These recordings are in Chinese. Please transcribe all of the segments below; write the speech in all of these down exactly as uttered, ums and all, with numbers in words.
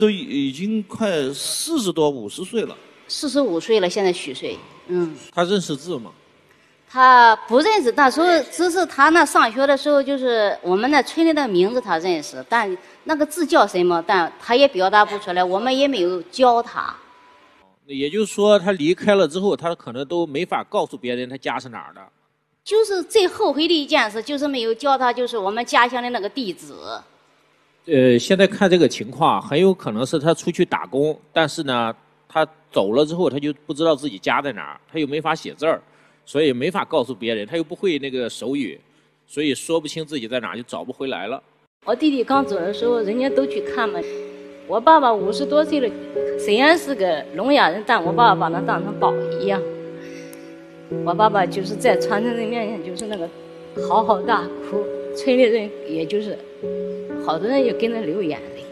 都已经快四十多五十岁了。 四十五岁了，现在虚岁。嗯。 他认识字吗？ 他不认识，那时候只是他那上学的时候，就是我们那村里的名字他认识，但那个字叫什么，但他也表达不出来，我们也没有教他。 也就是说，他离开了之后，他可能都没法告诉别人他家是哪儿的。 就是最后悔的一件事，就是没有教他，就是我们家乡的那个地址。 呃，现在看这个情况，很有可能是他出去打工，但是呢，他走了之后，他就不知道自己家在哪儿，他又没法写字儿，所以没法告诉别人，他又不会那个手语，所以说不清自己在哪儿，就找不回来了。 我弟弟刚走的时候，人家都去看嘛。我爸爸五十多岁了，虽然是个聋哑人，但我爸爸把他当成宝一样。我爸爸就是在传承人面前就是那个嚎嚎大哭，村里人也就是好多人也跟着流眼泪。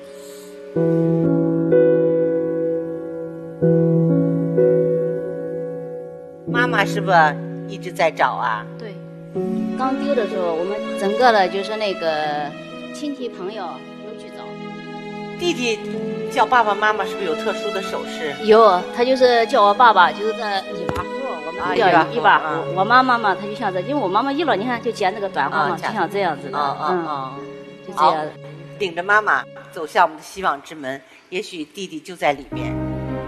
妈妈是不是一直在找啊？ 对，刚丢的时候，我们整个的就是那个亲戚朋友都去找。 弟弟叫爸爸妈妈是不是有特殊的手势？ 有，他就是叫我爸爸，就是这一把胡，我们叫一把胡。啊、我妈妈嘛，她就像这，因为我妈妈一老，你看就剪这个短发嘛，啊、就像这样子的。 啊啊啊！ 就这样。 领着妈妈走向我们的希望之门，也许弟弟就在里面。